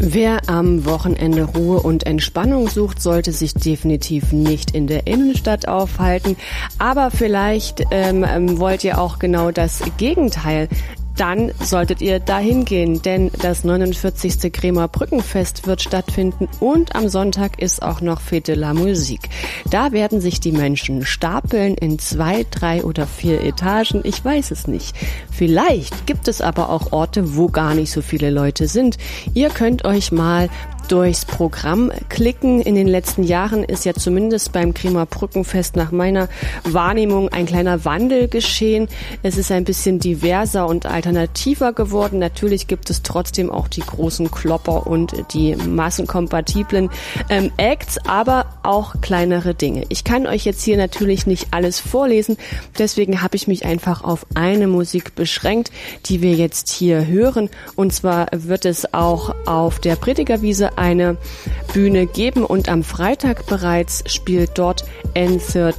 Wer am Wochenende Ruhe und Entspannung sucht, sollte sich definitiv nicht in der Innenstadt aufhalten. Aber vielleicht wollt ihr auch genau das Gegenteil. Dann solltet ihr dahin gehen, denn das 49. Kremer Brückenfest wird stattfinden und am Sonntag ist auch noch Fête de la Musique. Da werden sich die Menschen stapeln in 2, 3 oder 4 Etagen, ich weiß es nicht. Vielleicht gibt es aber auch Orte, wo gar nicht so viele Leute sind. Ihr könnt euch mal durchs Programm klicken. In den letzten Jahren ist ja zumindest beim Kremer Brückenfest nach meiner Wahrnehmung ein kleiner Wandel geschehen. Es ist ein bisschen diverser und alternativer geworden. Natürlich gibt es trotzdem auch die großen Klopper und die massenkompatiblen Acts, aber auch kleinere Dinge. Ich kann euch jetzt hier natürlich nicht alles vorlesen, deswegen habe ich mich einfach auf eine Musik beschränkt, die wir jetzt hier hören. Und zwar wird es auch auf der Predigerwiese eine Bühne geben und am Freitag bereits spielt dort N13